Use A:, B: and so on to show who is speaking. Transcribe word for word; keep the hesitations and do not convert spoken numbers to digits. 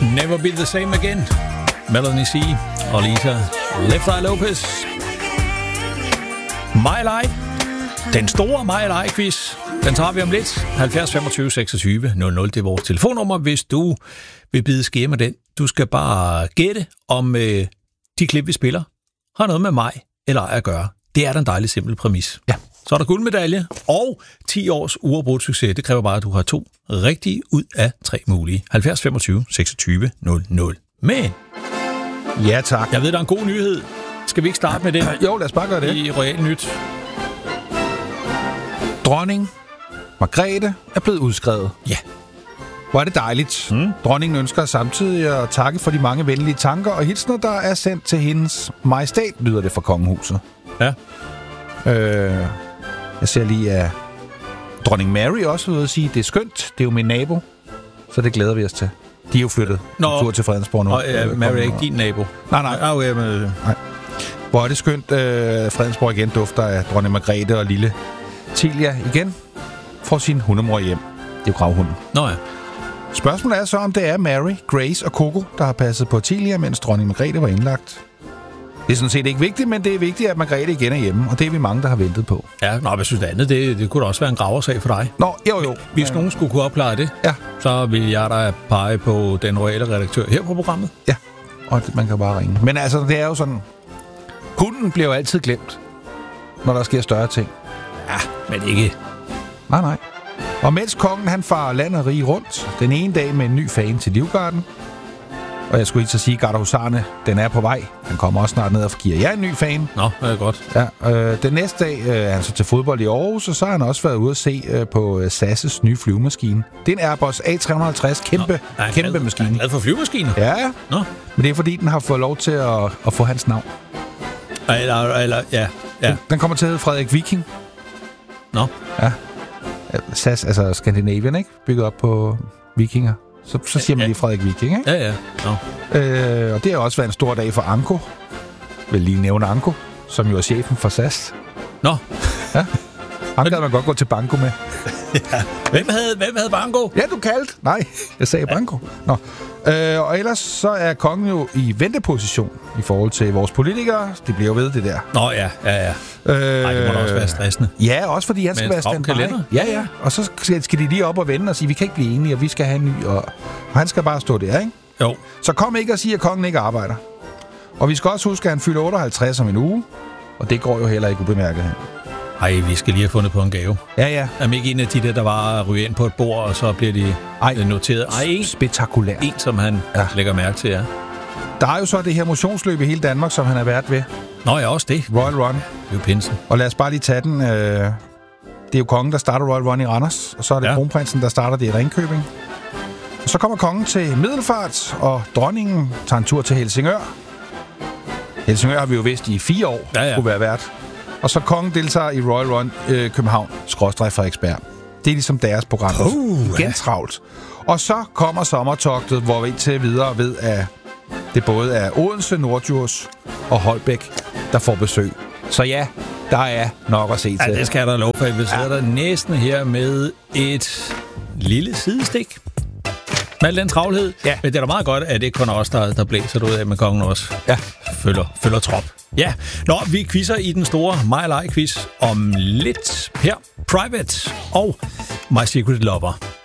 A: Never Be The Same Again. Melanie C. og Lisa Left Eye Lopez. My Lie. Den store My Lie-quiz. Den tager vi om lidt. halvfjerds femogtyve seksogtyve nul nul. Det er vores telefonnummer, hvis du vil bide skære med den. Du skal bare gætte, om øh, de klip, vi spiller, har noget med mig eller ej at gøre. Det er den dejlige simple præmis. Ja. Så er der guldmedalje og ti års uafbrudt succes. Det kræver bare, at du har to rigtige ud af tre mulige. halvfjerds femogtyve seksogtyve nul nul. Men
B: ja, tak.
A: Jeg ved, der er en god nyhed. Skal vi ikke starte med det?
B: Jo, lad os bare gøre det.
A: I Royal Nyt.
B: Dronning Margrethe er blevet udskrevet.
A: Ja.
B: Hvor er det dejligt.
A: Mm.
B: Dronningen ønsker samtidig at takke for de mange venlige tanker og hilsner, der er sendt til hendes majestæt, lyder det fra kongehuset.
A: Ja.
B: Øh, jeg ser lige, at dronning Mary også vil sige, det er skønt, det er jo min nabo, så det glæder vi os til. De er jo flyttet en tur til Fredensborg nu.
A: Og uh, Mary er ikke din nabo.
B: Nej, nej.
A: Ah, okay, men...
B: nej. Hvor er det skønt, uh, Fredensborg igen dufter af dronning Margrethe og lille Tilia igen får sin hundemor hjem. Det er jo gravhunden.
A: Nå ja.
B: Spørgsmålet er så, om det er Mary, Grace og Coco, der har passet på Tilia, mens dronning Margrethe var indlagt. Det er sådan set ikke vigtigt, men det er vigtigt, at Margrethe igen er hjemme, og det er vi mange, der har ventet på.
A: Ja, nå, jeg synes det andet, det, det kunne da også være en graversag for dig.
B: Nå, jo jo.
A: Hvis ja. nogen skulle kunne opklare det,
B: ja.
A: så vil jeg da pege på den royale redaktør her på programmet.
B: Ja, og man kan bare ringe. Men altså, det er jo sådan... Hunden bliver jo altid glemt, når der sker større ting.
A: Ja, men ikke...
B: Nej, nej. Og mens kongen, han farer land og rige rundt, den ene dag med en ny fan til Livgarden, og jeg skulle ikke så sige, Gardehusarne, den er på vej. Han kommer også snart ned og giver jer en ny fan.
A: Nå, det er godt.
B: Ja, øh, den næste dag øh, er han så til fodbold i Aarhus, og så har han også været ude at se øh, på øh, S A S's nye flyvemaskine. Det er en Airbus A tre halvtreds, kæmpe,
A: Nå,
B: kæmpe
A: glad,
B: maskine.
A: Er glad for flyvemaskiner?
B: Ja, ja.
A: Nå.
B: Men det er fordi, den har fået lov til at, at få hans navn.
A: Eller, eller ja. ja.
B: Den, den kommer til at hedde Frederik Viking.
A: Nå.
B: Ja. S A S, altså Scandinavian, ikke? Bygget op på vikinger. Så, så siger man ja, ja. lige Frederik Viking, ikke?
A: Ja, ja. Nå.
B: Øh, og det har også været en stor dag for Anko. Vil lige nævne Anko, som jo er chefen for S A S.
A: Nå.
B: Ja. Ham gad man godt gå til banko med.
A: Ja. Hvem havde, hvem havde banko?
B: Ja, du kaldte. Nej, jeg sagde ja. banko. Nå. Øh, og ellers så er kongen jo i venteposition i forhold til vores politikere. Det bliver jo ved, det der.
A: Nå ja, ja, ja. Øh, Ej, det må da også være stressende.
B: Ja, også fordi han skal være standby. Ja, ja. Og så skal, skal de lige op og vende og sige, vi kan ikke blive enige, og vi skal have en ny. Og, og han skal bare stå der, ikke?
A: Jo.
B: Så kom ikke og sige, at kongen ikke arbejder. Og vi skal også huske, at han fylder otteoghalvtreds om en uge. Og det går jo heller ikke ubemærket hen.
A: Ej, vi skal lige have fundet på en gave.
B: Ja, ja.
A: Er ikke en af de der, der var ryge ind på et bord, og så bliver de Ej, noteret? Ej, en.
B: Spektakulær.
A: En, som han ja. lægger mærke til, ja.
B: Der er jo så det her motionsløb i hele Danmark, som han er vært ved.
A: Nå ja, også det.
B: Royal Run.
A: Det er jo pinsen.
B: Og lad os bare lige tage den. Øh, det er jo kongen, der starter Royal Run i Randers, og så er det ja. kronprinsen, der starter det i Ringkøbing. Og så kommer kongen til Middelfart, og dronningen tager en tur til Helsingør. Helsingør har vi jo vidst i fire år ja, ja. skulle være vært. Og så kongen deltager i Royal Run øh, København, skråstreg Frederiksberg. Det er ligesom deres program.
A: Uh,
B: Igen travlt. Og så kommer sommertogtet, hvor vi til videre ved, at det både er Odense, Norddjurs og Holbæk, der får besøg. Så ja, der er nok at se til.
A: Ja, det skal der lov for. Vi sidder ja. der næsten her med et lille sidestik. Med al den travlhed. Ja. Men det er da meget godt, at det ikke kun er os, der, der blæser ud af, med kongen også ja. følger, følger trop. Ja, nå, vi quizzer i den store My Lie-quiz om lidt her. Private og My Secret Lover.